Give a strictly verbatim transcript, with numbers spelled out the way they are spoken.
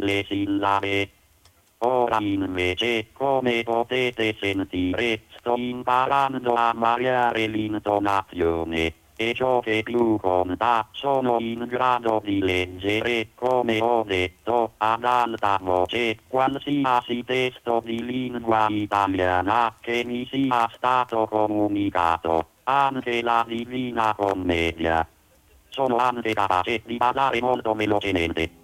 le sillabe. Ora invece, come potete sentire, sto imparando a variare l'intonazione. E ciò che più conta, sono in grado di leggere, come ho detto, ad alta voce, qualsiasi testo di lingua italiana che mi sia stato comunicato, anche la Divina Commedia. Sono anche capace di parlare molto velocemente.